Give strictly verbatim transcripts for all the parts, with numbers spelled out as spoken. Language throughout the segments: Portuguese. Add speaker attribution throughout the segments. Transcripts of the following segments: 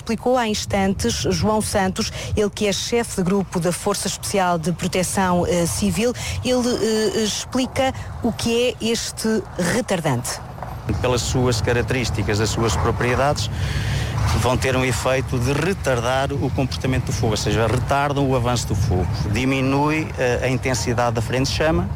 Speaker 1: explicou há instantes João Santos, ele que é chefe de grupo da Força Especial de Proteção eh, Civil, ele eh, explica o que é este retardante.
Speaker 2: Pelas suas características, as suas propriedades, vão ter um efeito de retardar o comportamento do fogo, ou seja, retardam o avanço do fogo, diminui a, a intensidade da frente de chama,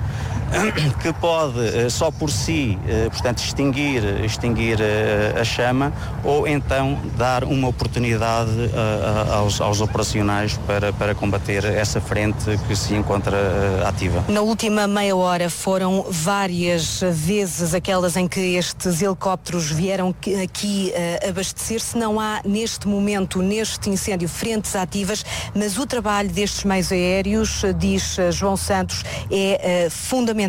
Speaker 2: que pode só por si, portanto, extinguir, extinguir a chama ou então dar uma oportunidade aos, aos operacionais para, para combater essa frente que se encontra ativa.
Speaker 1: Na última meia hora foram várias vezes aquelas em que estes helicópteros vieram aqui abastecer-se. Não há neste momento, neste incêndio, frentes ativas, mas o trabalho destes meios aéreos, diz João Santos, é fundamental.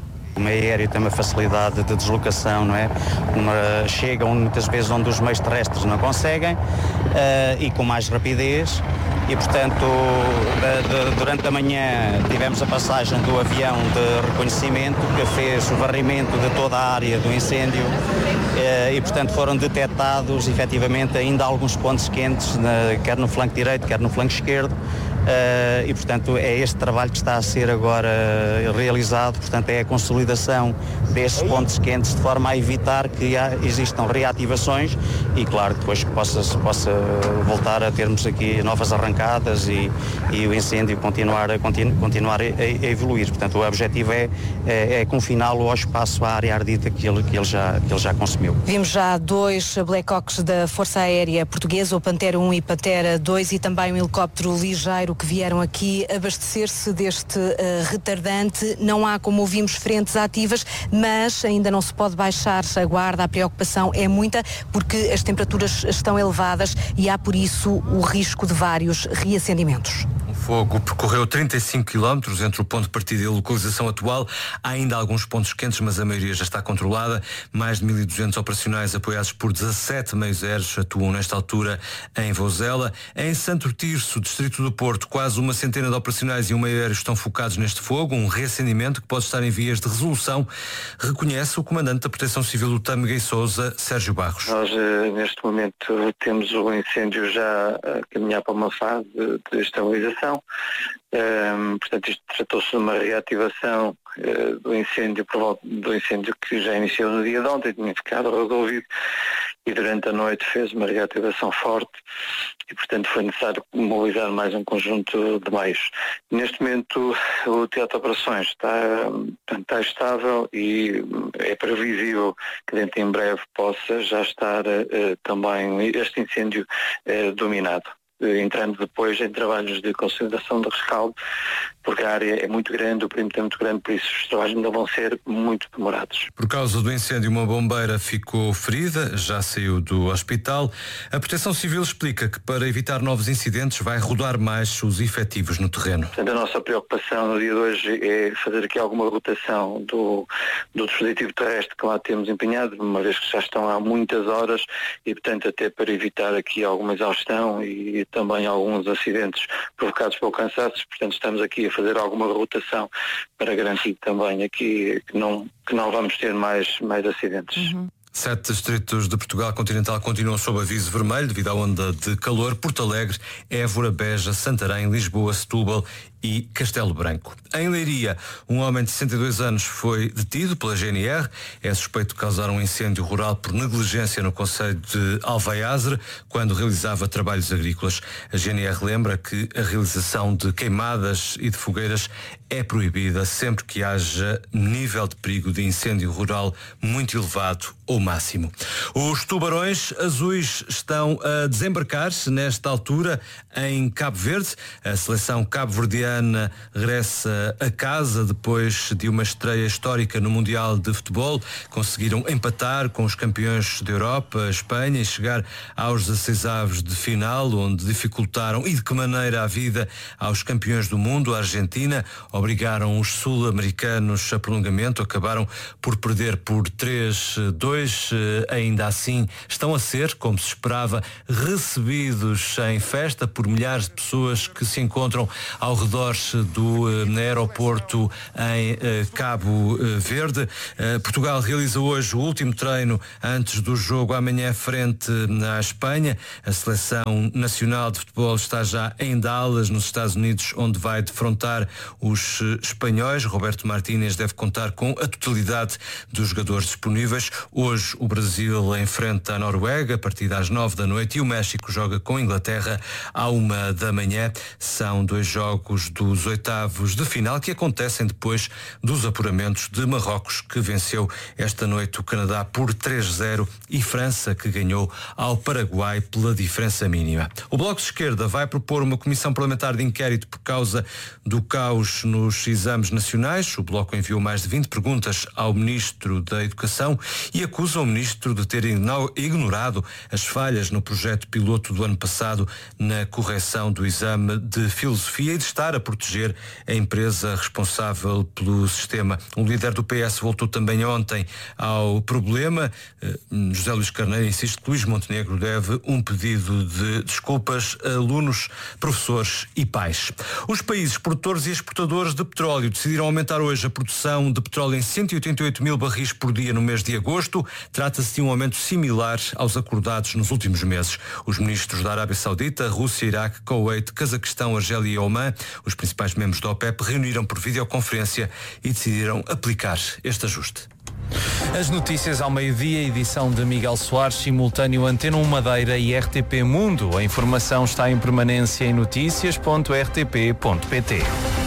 Speaker 2: O meio aéreo tem uma facilidade de deslocação, não é? Uma, chegam muitas vezes onde os meios terrestres não conseguem uh, e com mais rapidez e, portanto, de, de, durante a manhã tivemos a passagem do avião de reconhecimento que fez o varrimento de toda a área do incêndio uh, e, portanto, foram detectados efetivamente ainda alguns pontos quentes, na, quer no flanco direito, quer no flanco esquerdo. Uh, e, portanto, é este trabalho que está a ser agora realizado, portanto, é a consolidação destes pontos quentes de forma a evitar que há, existam reativações e, claro, depois que possa, se possa voltar a termos aqui novas arrancadas e, e o incêndio continuar a, continu, continuar a, a evoluir. Portanto, o objetivo é, é, é confiná-lo ao espaço, à área ardida que ele, que, ele já, que ele já consumiu.
Speaker 1: Vimos já dois Black Hawks da Força Aérea Portuguesa, o Pantera um e Pantera dois, e também um helicóptero ligeiro que vieram aqui abastecer-se deste uh, retardante. Não há, como ouvimos, frentes ativas, mas ainda não se pode baixar a guarda. A preocupação é muita porque as temperaturas estão elevadas e há, por isso, o risco de vários reacendimentos.
Speaker 3: O fogo percorreu trinta e cinco quilómetros entre o ponto de partida e a localização atual. Há ainda alguns pontos quentes, mas a maioria já está controlada. Mais de mil e duzentos operacionais apoiados por dezassete meios aéreos atuam nesta altura em Vozela. Em Santo Tirso, distrito do Porto, quase uma centena de operacionais e um meio aéreo estão focados neste fogo, um reacendimento que pode estar em vias de resolução, reconhece o comandante da Proteção Civil do Tâmega e Sousa, Sérgio Barros.
Speaker 4: Nós, neste momento, temos o incêndio já a caminhar para uma fase de estabilização. Um, portanto, isto tratou-se de uma reativação uh, do incêndio, do incêndio que já iniciou no dia de ontem, tinha ficado resolvido e durante a noite fez uma reativação forte e, portanto, foi necessário mobilizar mais um conjunto de meios. Neste momento, o teatro de operações está, está estável e é previsível que dentro em breve possa já estar uh, também este incêndio uh, dominado, entrando depois em trabalhos de consolidação de rescaldo, porque a área é muito grande, o perímetro é muito grande, por isso os trabalhos ainda vão ser muito demorados.
Speaker 3: Por causa do incêndio, uma bombeira ficou ferida, já saiu do hospital. A Proteção Civil explica que para evitar novos incidentes vai rodar mais os efetivos no terreno.
Speaker 4: Portanto, a nossa preocupação no dia de hoje é fazer aqui alguma rotação do, do dispositivo terrestre que lá temos empenhado, uma vez que já estão há muitas horas e, portanto, até para evitar aqui alguma exaustão e também alguns acidentes provocados pelo cansaço. Portanto, estamos aqui a fazer alguma rotação para garantir também aqui que não, que não vamos ter mais, mais acidentes.
Speaker 3: Uhum. Sete distritos de Portugal continental continuam sob aviso vermelho devido à onda de calor. Porto Alegre, Évora, Beja, Santarém, Lisboa, Setúbal e Castelo Branco. Em Leiria, um homem de sessenta e dois anos foi detido pela G N R. É suspeito de causar um incêndio rural por negligência no concelho de Alvaiazre, quando realizava trabalhos agrícolas. A G N R lembra que a realização de queimadas e de fogueiras é proibida sempre que haja nível de perigo de incêndio rural muito elevado ou máximo. Os tubarões azuis estão a desembarcar-se nesta altura em Cabo Verde. A seleção cabo-verdiana regressa a casa depois de uma estreia histórica no Mundial de Futebol. Conseguiram empatar com os campeões da Europa, a Espanha, e chegar aos dezasseis avos de final, onde dificultaram e de que maneira a vida aos campeões do mundo, a Argentina. Obrigaram os sul-americanos a prolongamento, acabaram por perder por três a dois. Ainda assim, estão a ser, como se esperava, recebidos em festa por milhares de pessoas que se encontram ao redor arredores do aeroporto em Cabo Verde. Portugal realiza hoje o último treino antes do jogo amanhã frente à Espanha. A seleção nacional de futebol está já em Dallas, nos Estados Unidos, onde vai defrontar os espanhóis. Roberto Martínez deve contar com a totalidade dos jogadores disponíveis. Hoje o Brasil enfrenta a Noruega a partir das nove da noite e o México joga com a Inglaterra à uma da manhã. São dois jogos dos oitavos de final que acontecem depois dos apuramentos de Marrocos, que venceu esta noite o Canadá por três a zero, e França, que ganhou ao Paraguai pela diferença mínima. O Bloco de Esquerda vai propor uma comissão parlamentar de inquérito por causa do caos nos exames nacionais. O Bloco enviou mais de vinte perguntas ao Ministro da Educação e acusa o Ministro de ter ignorado as falhas no projeto piloto do ano passado na correção do exame de filosofia e de estar a proteger a empresa responsável pelo sistema. O líder do P S voltou também ontem ao problema. José Luís Carneiro insiste que Luís Montenegro deve um pedido de desculpas a alunos, professores e pais. Os países produtores e exportadores de petróleo decidiram aumentar hoje a produção de petróleo em cento e oitenta e oito mil barris por dia no mês de agosto. Trata-se de um aumento similar aos acordados nos últimos meses. Os ministros da Arábia Saudita, Rússia, Iraque, Kuwait, Cazaquistão, Argélia e Omã, os principais membros da OPEP, reuniram por videoconferência e decidiram aplicar este ajuste.
Speaker 5: As notícias ao meio-dia, edição de Miguel Soares, simultâneo Antena um Madeira e R T P Mundo. A informação está em permanência em notícias ponto r t p ponto p t.